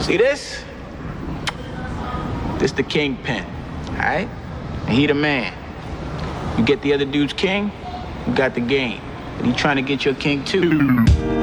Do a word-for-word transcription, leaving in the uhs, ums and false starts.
See this? This the kingpin, all right? And he the man. You get the other dude's king, you got the game. And he trying to get your king too.